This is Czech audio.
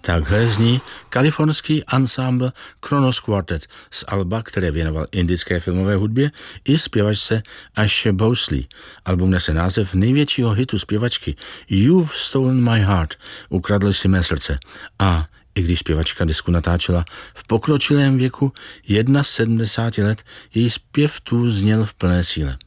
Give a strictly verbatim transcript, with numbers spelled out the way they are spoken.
Takhle zní kalifornský ansámbl Kronos Quartet z alba, které věnoval indické filmové hudbě, i zpěvačce Asha Bhosle. Album nese název největšího hitu zpěvačky You've Stolen My Heart, ukradl si mé srdce. A i když zpěvačka disku natáčela v pokročilém věku sedmdesát jedna let, její zpěv tu zněl v plné síle.